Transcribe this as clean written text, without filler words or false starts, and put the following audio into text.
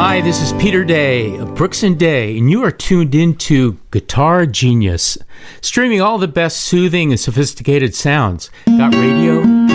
Hi, this is Peter Day of Brooks and Day, and you are tuned into Guitar Genius, streaming all the best soothing and sophisticated sounds. Got radio?